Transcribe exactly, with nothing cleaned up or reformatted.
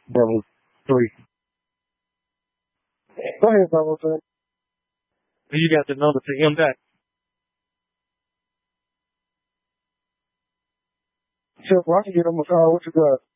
Level three. Go ahead, Bravo Fred. You got the number to him back. Chef, why don't you get him a call? What you got?